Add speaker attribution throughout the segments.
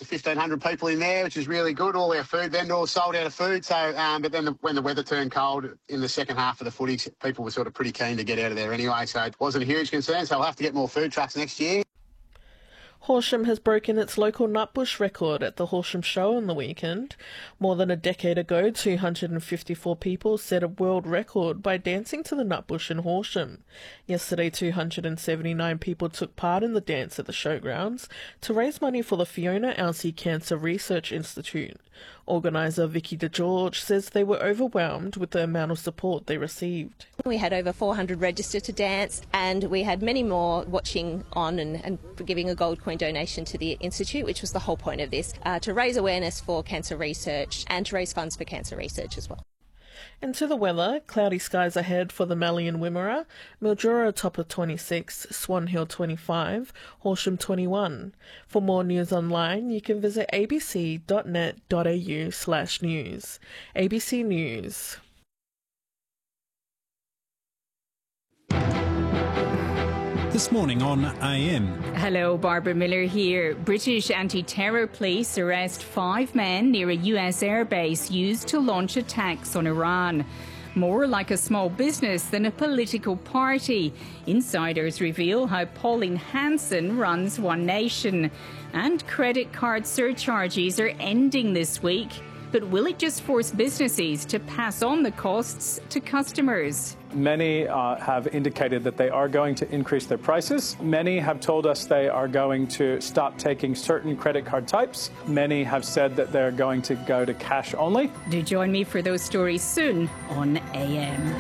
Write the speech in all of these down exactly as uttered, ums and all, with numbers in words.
Speaker 1: to fifteen hundred people in there, which is really good. All our food vendors sold out of food. So, um, but then the, when the weather turned cold in the second half of the footy, people were sort of pretty keen to get out of there anyway. So it wasn't a huge concern. So we'll have to get more food trucks next year.
Speaker 2: Horsham has broken its local nutbush record at the Horsham Show on the weekend. More than a decade ago, two hundred fifty-four people set a world record by dancing to the nutbush in Horsham. Yesterday, two hundred seventy-nine people took part in the dance at the showgrounds to raise money for the Fiona Alsey Cancer Research Institute. Organiser Vicky DeGeorge says they were overwhelmed with the amount of support they received.
Speaker 3: We had over four hundred registered to dance, and we had many more watching on and, and giving a gold coin donation to the Institute, which was the whole point of this, uh, to raise awareness for cancer research and to raise funds for cancer research as well.
Speaker 2: And to the weather, cloudy skies ahead for the Mallee and Wimmera, Mildura top of twenty-six, Swan Hill twenty-five, Horsham twenty-one. For more news online, you can visit abc.net.au slash news. A B C News.
Speaker 4: This morning on A M.
Speaker 5: Hello, Barbara Miller here. British anti-terror police arrest five men near a U S airbase used to launch attacks on Iran. More like a small business than a political party. Insiders reveal how Pauline Hanson runs One Nation. And credit card surcharges are ending this week. But will it just force businesses to pass on the costs to customers?
Speaker 6: Many uh, have indicated that they are going to increase their prices. Many have told us they are going to stop taking certain credit card types. Many have said that they're going to go to cash only.
Speaker 5: Do join me for those stories soon on A M.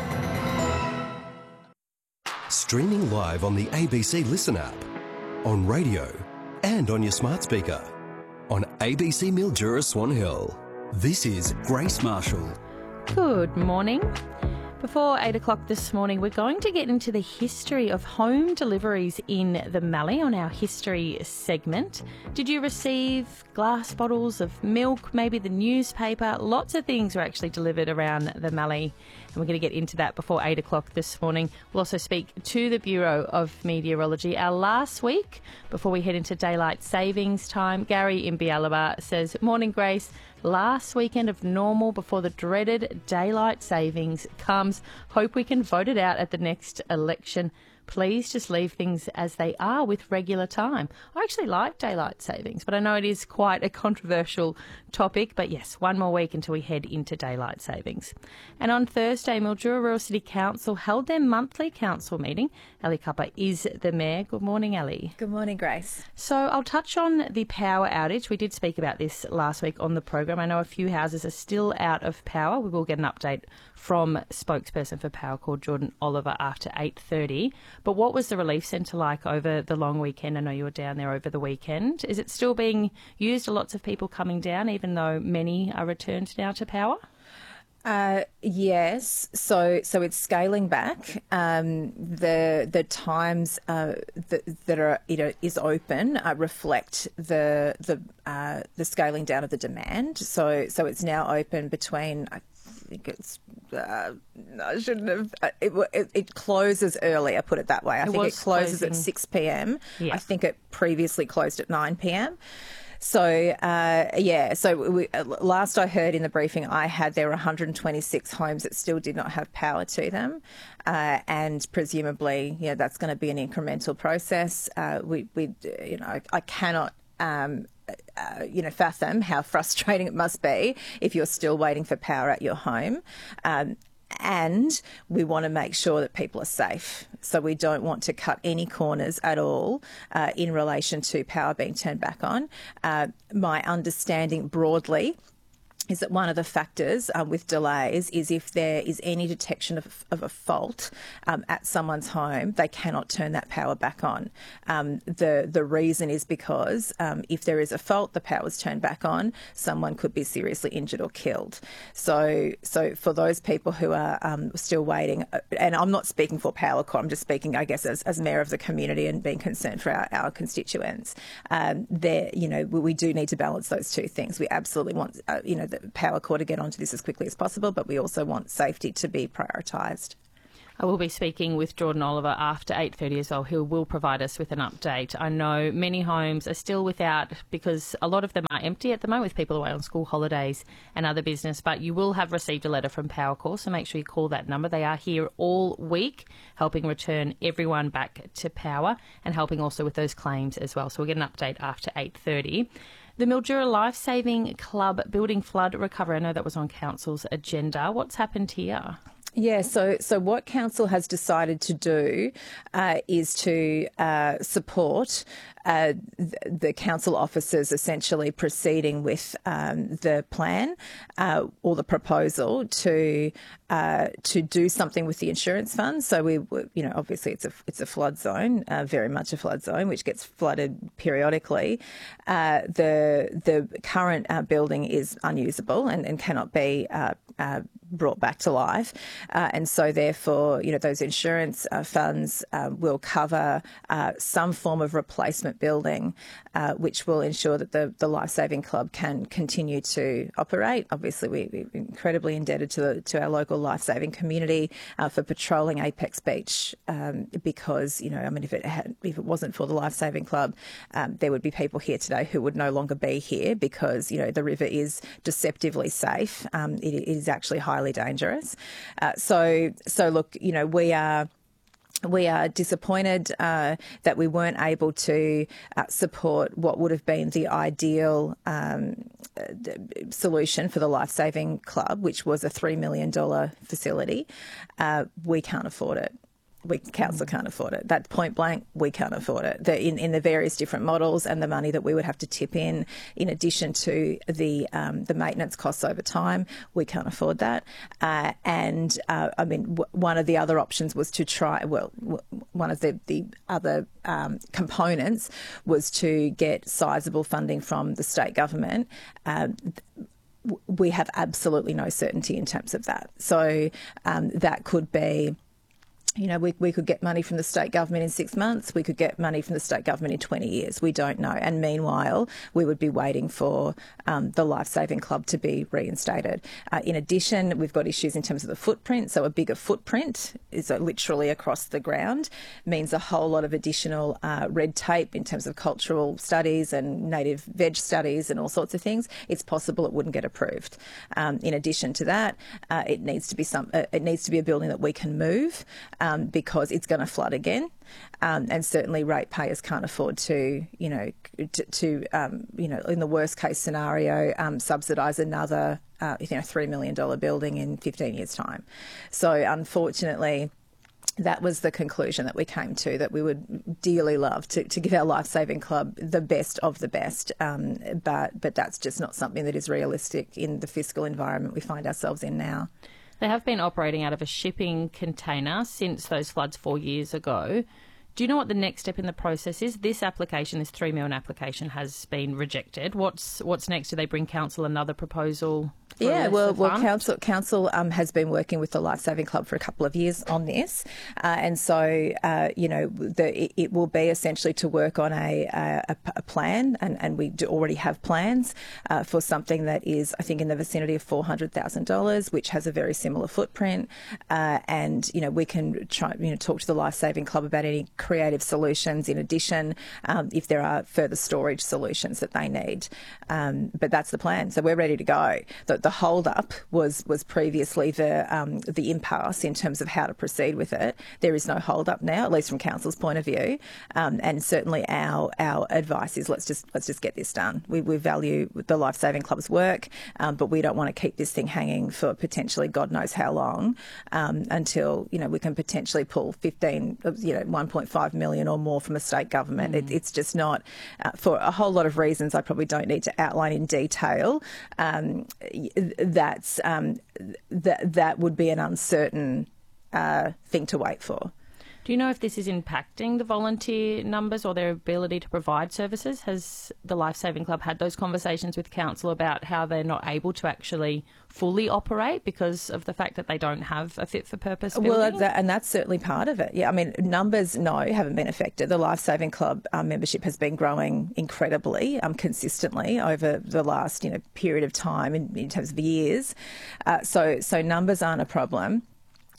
Speaker 7: Streaming live on the A B C Listen app, on radio and on your smart speaker. On A B C Mildura Swan Hill. This is Grace Marshall.
Speaker 8: Good morning. Before eight o'clock this morning, we're going to get into the history of home deliveries in the Mallee on our history segment. Did you receive glass bottles of milk, maybe the newspaper? Lots of things were actually delivered around the Mallee, and we're going to get into that before eight o'clock this morning. We'll also speak to the Bureau of Meteorology. Our last week, before we head into daylight savings time, Gary in Bialaba says, "Morning, Grace. Last weekend of normal before the dreaded daylight savings comes. Hope we can vote it out at the next election. Please just leave things as they are with regular time." I actually like daylight savings, but I know it is quite a controversial topic. But yes, one more week until we head into daylight savings. And on Thursday, Mildura Rural City Council held their monthly council meeting. Ellie Cupper is the mayor. Good morning, Ellie.
Speaker 9: Good morning, Grace.
Speaker 8: So I'll touch on the power outage. We did speak about this last week on the program. I know a few houses are still out of power. We will get an update from spokesperson for Powercor, Jordan Oliver, after eight thirty. But what was the relief centre like over the long weekend? I know you were down there over the weekend. Is it still being used? Are lots of people coming down, even though many are returned now to power?
Speaker 9: Uh, yes, so so it's scaling back. Um, the the times uh, that, that are you know is open uh, reflect the the uh, the scaling down of the demand. So so it's now open between, I think it's uh, I shouldn't have it, it, it closes early. I put it that way. I
Speaker 8: it
Speaker 9: think it closes
Speaker 8: closing.
Speaker 9: at six p.m.
Speaker 8: Yeah.
Speaker 9: I think it previously closed at nine p.m. So, uh, yeah, so we, uh, last I heard in the briefing I had, there were one hundred twenty-six homes that still did not have power to them. Uh, and presumably, yeah, that's going to be an incremental process. Uh, we, we, you know, I cannot, um, uh, you know, fathom how frustrating it must be if you're still waiting for power at your home. Um, And we want to make sure that people are safe. So we don't want to cut any corners at all uh, in relation to power being turned back on. Uh, my understanding broadly is that one of the factors um, with delays is if there is any detection of, of a fault um, at someone's home, they cannot turn that power back on. Um, the the reason is because um, if there is a fault, the power is turned back on, someone could be seriously injured or killed. So so for those people who are um, still waiting, and I'm not speaking for Powercor, I'm just speaking, I guess, as, as mayor of the community and being concerned for our, our constituents. Um, there, you know, we, we do need to balance those two things. We absolutely want, uh, you know, the Powercor to get onto this as quickly as possible, but we also want safety to be prioritised.
Speaker 8: I will be speaking with Jordan Oliver after eight thirty as well, who will provide us with an update. I know many homes are still without, because a lot of them are empty at the moment with people away on school holidays and other business, but you will have received a letter from Powercor, so make sure you call that number. They are here all week helping return everyone back to power and helping also with those claims as well. So we'll get an update after eight thirty. The Mildura Lifesaving Club building flood recovery, I know that was on Council's agenda. What's happened here?
Speaker 9: Yeah, so so what Council has decided to do uh, is to uh, support uh, the, the Council officers essentially proceeding with um, the plan uh, or the proposal to uh, to do something with the insurance fund. So we, you know, obviously it's a it's a flood zone, uh, very much a flood zone, which gets flooded periodically. Uh, the the current uh, building is unusable and, and cannot be uh, uh, brought back to life. Uh, and so therefore, you know, those insurance uh, funds uh, will cover uh, some form of replacement building, uh, which will ensure that the, the Lifesaving Club can continue to operate. Obviously, we, we're incredibly indebted to, the, to our local lifesaving community uh, for patrolling Apex Beach um, because, you know, I mean, if it had, if it wasn't for the Lifesaving Club, um, there would be people here today who would no longer be here because, you know, the river is deceptively safe. Um, it, it is actually highly dangerous. Uh, so, so look, you know, we are we are disappointed uh, that we weren't able to uh, support what would have been the ideal um, solution for the Lifesaving Club, which was a three million dollars facility. Uh, we can't afford it. We council can't afford it. That point blank, we can't afford it. The, in, in the various different models and the money that we would have to tip in, in addition to the um, the maintenance costs over time, we can't afford that. Uh, and uh, I mean, w- one of the other options was to try. Well, w- one of the the other um, components was to get sizable funding from the state government. Uh, we have absolutely no certainty in terms of that. So um, that could be. You know, we, we could get money from the state government in six months. We could get money from the state government in twenty years. We don't know. And meanwhile, we would be waiting for um, the Lifesaving Club to be reinstated. Uh, in addition, we've got issues in terms of the footprint. So a bigger footprint is uh, literally across the ground, means a whole lot of additional uh, red tape in terms of cultural studies and native veg studies and all sorts of things. It's possible it wouldn't get approved. Um, in addition to that, uh, it needs to be some. Uh, it needs to be a building that we can move. Um, because it's going to flood again, um, and certainly ratepayers can't afford to, you know, to, to um, you know, in the worst case scenario, um, subsidise another, uh, you know, three million dollars building in fifteen years' time. So unfortunately, that was the conclusion that we came to, that we would dearly love to, to give our Lifesaving Club the best of the best, um, but but that's just not something that is realistic in the fiscal environment we find ourselves in now.
Speaker 8: They have been operating out of a shipping container since those floods four years ago. Do you know what the next step in the process is? This application, this three million application, has been rejected. What's what's next? Do they bring council another proposal?
Speaker 9: Yeah, well, well, council council um, has been working with the Lifesaving Club for a couple of years on this, uh, and so uh, you know, the, it, it will be essentially to work on a a, a plan, and, and we do already have plans uh, for something that is, I think, in the vicinity of four hundred thousand dollars, which has a very similar footprint, uh, and you know, we can try, you know, talk to the Lifesaving Club about any creative solutions. In addition, um, if there are further storage solutions that they need, um, but that's the plan. So we're ready to go. The, the hold up was was previously the um, the impasse in terms of how to proceed with it. There is no hold up now, at least from council's point of view, um, and certainly our our advice is let's just let's just get this done. We, we value the Lifesaving Club's work, um, but we don't want to keep this thing hanging for potentially God knows how long, um, until you know we can potentially pull fifteen, you know, one point five million or more from a state government. Mm. It, it's just not uh, for a whole lot of reasons. I probably don't need to outline in detail. Um, that's um, th- that would be an uncertain uh, thing to wait for.
Speaker 8: Do you know if this is impacting the volunteer numbers or their ability to provide services? Has the Lifesaving Club had those conversations with council about how they're not able to actually fully operate because of the fact that they don't have a fit-for-purpose building?
Speaker 9: Well, that, and that's certainly part of it. Yeah, I mean, numbers, no, haven't been affected. The Lifesaving Club um, membership has been growing incredibly, um, consistently over the last, you know, period of time in, in terms of years. Uh, so, so numbers aren't a problem.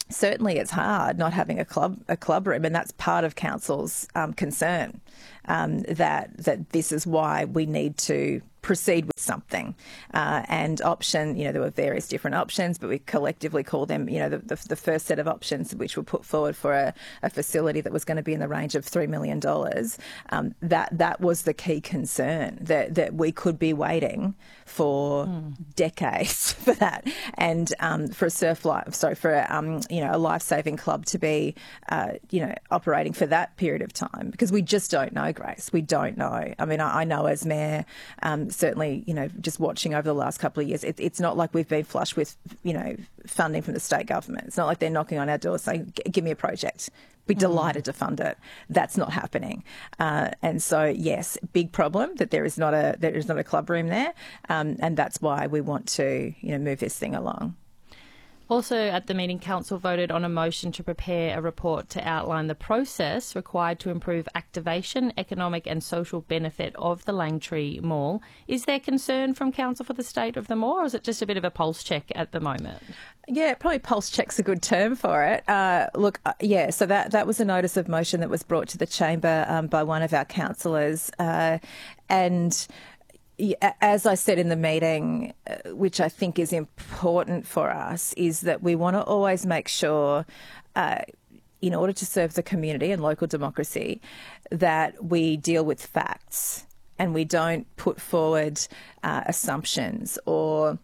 Speaker 9: certainly it's hard not having a club a club room, and that's part of council's um, concern, um, that that this is why we need to proceed with something. Uh, and option, you know, there were various different options, but we collectively call them, you know, the, the, the first set of options which were put forward for a, a facility that was going to be in the range of three million dollars. Um, that that was the key concern, that, that we could be waiting for mm. decades for that. And um, for a surf life, sorry, for a, um, you know, a life-saving club to be, uh, you know, operating for that period of time, because we just don't know, Grace. We don't know. I mean, I, I know as mayor, um, certainly, you know, just watching over the last couple of years, it, it's not like we've been flush with, you know, funding from the state government. It's not like they're knocking on our door saying, give me a project. Be delighted mm. to fund it. That's not happening. Uh, and so, yes, big problem that there is not a there is not a club room there, um, and that's why we want to, you know, move this thing along.
Speaker 8: Also at the meeting, Council voted on a motion to prepare a report to outline the process required to improve activation, economic and social benefit of the Langtree Mall. Is there concern from Council for the state of the mall, or is it just a bit of a pulse check at the moment?
Speaker 9: Yeah, probably pulse check's a good term for it. Uh, look, uh, yeah, so that, that was a notice of motion that was brought to the chamber um, by one of our councillors, uh, and as I said in the meeting, which I think is important for us, is that we want to always make sure, uh, in order to serve the community and local democracy, that we deal with facts and we don't put forward uh, assumptions or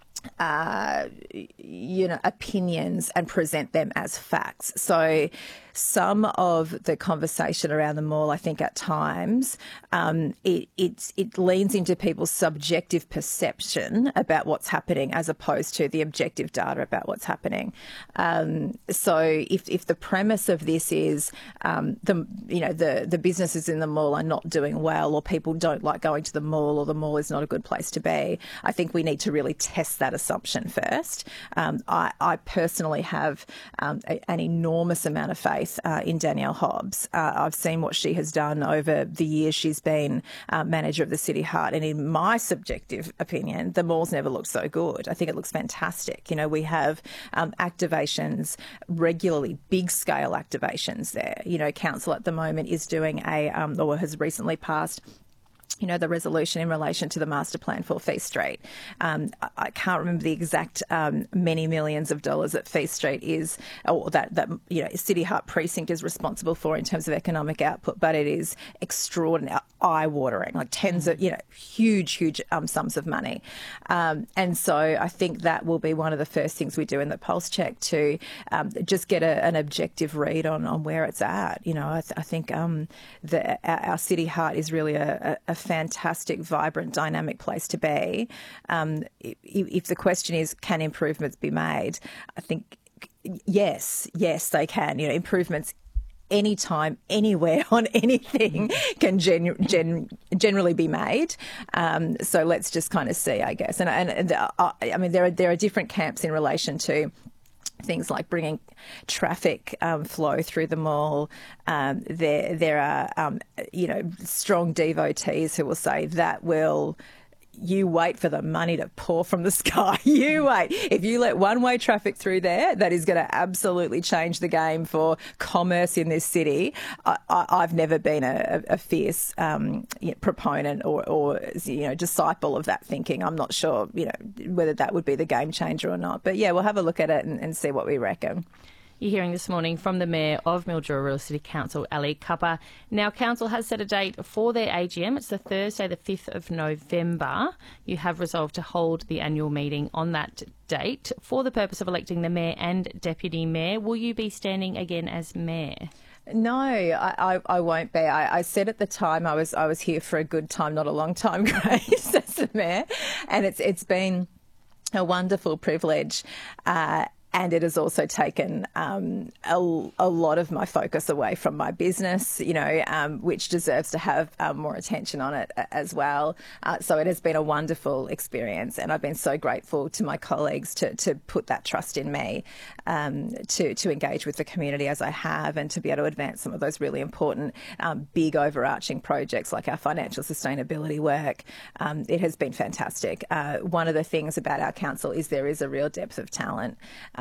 Speaker 9: uh, you know, opinions and present them as facts. So some of the conversation around the mall, I think at times, um, it, it, it leans into people's subjective perception about what's happening as opposed to the objective data about what's happening. Um, so if, if the premise of this is um, the, you know, the, the businesses in the mall are not doing well, or people don't like going to the mall, or the mall is not a good place to be, I think we need to really test that assumption first. Um, I, I personally have um, a, an enormous amount of faith Uh, in Danielle Hobbs. Uh, I've seen what she has done over the years she's been uh, manager of the City Hut, and in my subjective opinion, the mall's never looked so good. I think it looks fantastic. You know, we have um, activations regularly, big-scale activations there. You know, council at the moment is doing a, um, or has recently passed, you know, the resolution in relation to the master plan for Feast Street. Um, I can't remember the exact um, many millions of dollars that Feast Street is, or that, that, you know, City Hut precinct is responsible for in terms of economic output, but it is extraordinary, eye-watering, like tens of, you know, huge, huge um, sums of money. Um, and so I think that will be one of the first things we do in the pulse check, to um, just get a, an objective read on, on where it's at. You know, I, th- I think um, the, our, our City Hut is really a, a, a fantastic, vibrant, dynamic place to be. Um, if, if the question is, can improvements be made? I think yes, yes, they can. You know, improvements anytime, anywhere, on anything can gen- gen- generally be made. Um, so let's just kind of see, I guess. And, and, and uh, I mean, there are there are different camps in relation to things like bringing traffic um, flow through the mall. Um, there, there are, um, you know, strong devotees who will say that will. You wait for the money to pour from the sky. You wait. If you let one-way traffic through there, that is going to absolutely change the game for commerce in this city. I, I, I've never been a, a fierce um, you know, proponent or, or you know disciple of that thinking. I'm not sure, you know, whether that would be the game changer or not. But yeah, we'll have a look at it and, and see what we reckon.
Speaker 8: You're hearing this morning from the Mayor of Mildura Rural City Council, Ali Cupper. Now, Council has set a date for their A G M. It's the Thursday, the fifth of November. You have resolved to hold the annual meeting on that date for the purpose of electing the Mayor and Deputy Mayor. Will you be standing again as Mayor?
Speaker 9: No, I, I, I won't be. I, I said at the time I was I was here for a good time, not a long time, Grace, as the Mayor. And it's it's been a wonderful privilege. Uh, And it has also taken um, a, a lot of my focus away from my business, you know, um, which deserves to have um, more attention on it as well. Uh, so it has been a wonderful experience, and I've been so grateful to my colleagues to, to put that trust in me, um, to, to engage with the community as I have, and to be able to advance some of those really important, um, big overarching projects like our financial sustainability work. Um, it has been fantastic. Uh, one of the things about our council is there is a real depth of talent. Um,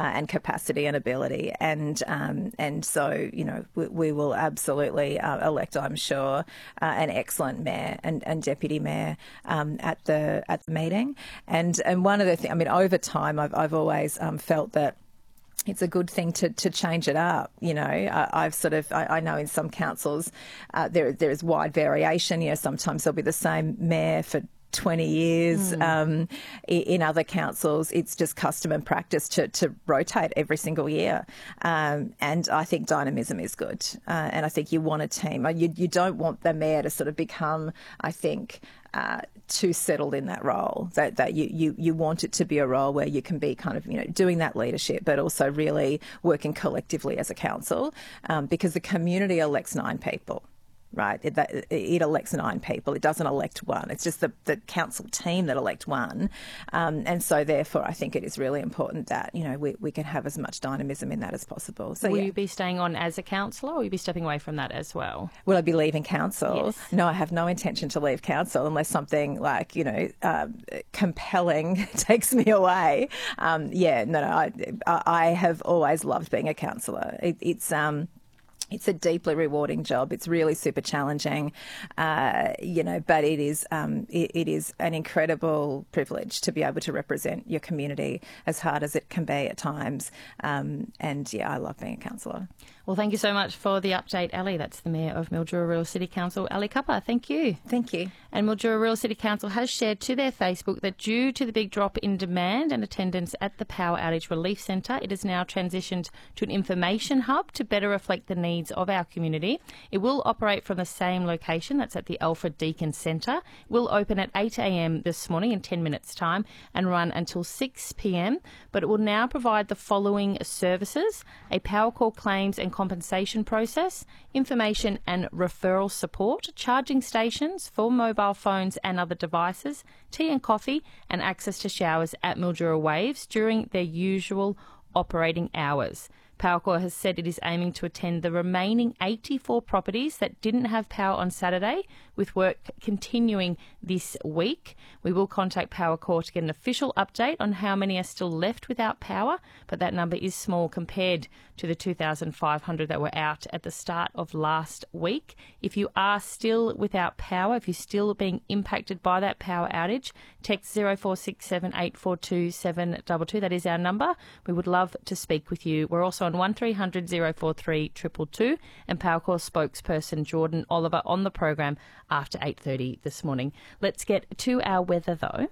Speaker 9: and capacity and ability. And um, and so, you know, we, we will absolutely uh, elect, I'm sure, uh, an excellent mayor and, and deputy mayor um, at the at the meeting. And and one of the things, I mean, over time, I've I've always um, felt that it's a good thing to, to change it up. You know, I, I've sort of, I, I know in some councils uh, there there is wide variation. You know, sometimes there'll be the same mayor for twenty years. Mm. Um, in other councils, it's just custom and practice to, to rotate every single year. Um, and I think dynamism is good. Uh, and I think you want a team. You, you don't want the mayor to sort of become, I think, Uh, too settled in that role, that, that you, you, you want it to be a role where you can be kind of, you know, doing that leadership, but also really working collectively as a council, um, because the community elects nine people. Right, it, that, it elects nine people. It doesn't elect one. It's just the, the council team that elect one, um, and so therefore, I think it is really important that, you know, we, we can have as much dynamism in that as possible. So,
Speaker 8: will
Speaker 9: yeah.
Speaker 8: you be staying on as a councillor, or will you be stepping away from that as well?
Speaker 9: Will I be leaving council?
Speaker 8: Yes.
Speaker 9: No, I have no intention to leave council unless something like, you know, um, compelling takes me away. Um, yeah, no, no, I, I have always loved being a councillor. It, it's um. It's a deeply rewarding job. It's really super challenging, uh, you know, but it is um, it, it is an incredible privilege to be able to represent your community as hard as it can be at times. Um, and, yeah, I love being a councillor.
Speaker 8: Well, thank you so much for the update, Ali. That's the Mayor of Mildura Rural City Council, Ali Cupper. Thank you.
Speaker 9: Thank you.
Speaker 8: And Mildura Rural City Council has shared to their Facebook that due to the big drop in demand and attendance at the Power Outage Relief Centre, it has now transitioned to an information hub to better reflect the needs of our community. It will operate from the same location, that's at the Alfred Deakin Centre. It will open at eight a m this morning in ten minutes' time and run until six p m, but it will now provide the following services: a power call claims and compensation process, information and referral support, charging stations for mobile phones and other devices, tea and coffee, and access to showers at Mildura Waves during their usual operating hours. Powercor has said it is aiming to attend the remaining eighty-four properties that didn't have power on Saturday, with work continuing this week. We will contact Powercor to get an official update on how many are still left without power, but that number is small compared to the two thousand five hundred that were out at the start of last week. If you are still without power, if you're still being impacted by that power outage, text zero four six seven eight four two seven two two. That is our number. We would love to speak with you. We're also on one three hundred zero four three two two two, and Powercor spokesperson Jordan Oliver on the program after eight thirty this morning. Let's get to our weather though.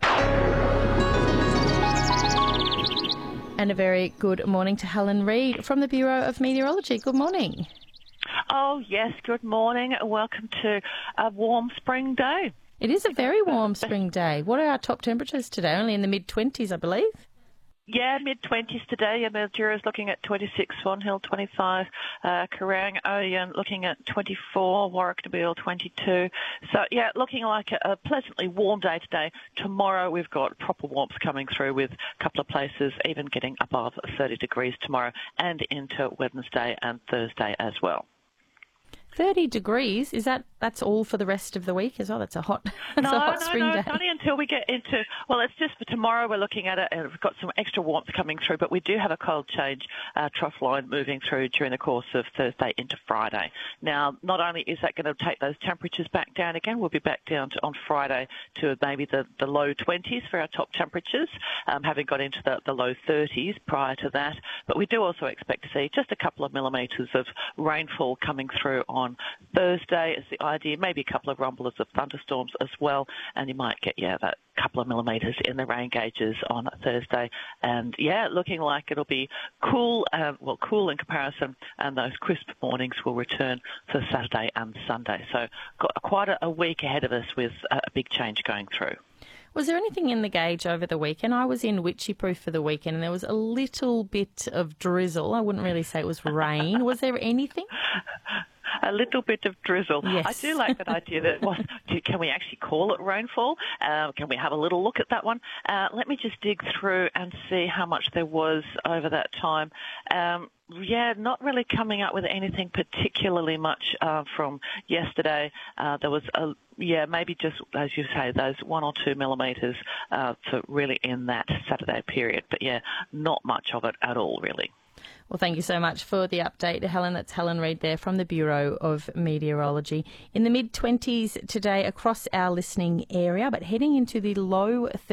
Speaker 8: And a very good morning to Helen Reid from the Bureau of Meteorology. Good morning.
Speaker 10: Oh, yes, good morning. Welcome to a warm spring day.
Speaker 8: It is a very warm spring day. What are our top temperatures today? Only in the mid twenties, I believe.
Speaker 10: Yeah, mid-twenties today. Yeah, Mildura is looking at twenty-six, Swan Hill twenty-five, uh, Kerang, Oyen looking at twenty-four, Warwick Nabil twenty-two. So, yeah, looking like a, a pleasantly warm day today. Tomorrow we've got proper warmth coming through with a couple of places even getting above thirty degrees tomorrow and into Wednesday and Thursday as well.
Speaker 8: thirty degrees, is that, that's all for the rest of the week as well? That's a hot, that's
Speaker 10: no,
Speaker 8: a hot
Speaker 10: no,
Speaker 8: spring
Speaker 10: no,
Speaker 8: day.
Speaker 10: It's only until we get into, well, it's just for tomorrow we're looking at it, and we've got some extra warmth coming through, but we do have a cold change uh, trough line moving through during the course of Thursday into Friday. Now, not only is that going to take those temperatures back down again, we'll be back down to, on Friday to maybe the, the low twenties for our top temperatures, um, having got into the, the low thirties prior to that, but we do also expect to see just a couple of millimetres of rainfall coming through on Thursday is the idea, maybe a couple of rumblers of thunderstorms as well, and you might get, yeah, that couple of millimetres in the rain gauges on Thursday. And, yeah, looking like it'll be cool, uh, well, cool in comparison, and those crisp mornings will return for Saturday and Sunday. So got quite a, a week ahead of us with a, a big change going through.
Speaker 8: Was there anything in the gauge over the weekend? I was in Witchyproof for the weekend and there was a little bit of drizzle. I wouldn't really say it was rain. Was there anything?
Speaker 10: a little bit of drizzle.
Speaker 8: Yes.
Speaker 10: I do like that idea that, well, do, can we actually call it rainfall? Uh, can we have a little look at that one? Uh, let me just dig through and see how much there was over that time. Um, Yeah, not really coming up with anything particularly much uh, from yesterday. Uh, there was, a, yeah, maybe just, as you say, those one or two millimetres uh, for really in that Saturday period. But, yeah, not much of it at all, really.
Speaker 8: Well, thank you so much for the update, Helen. That's Helen Reid there from the Bureau of Meteorology. In the mid twenties today across our listening area, but heading into the low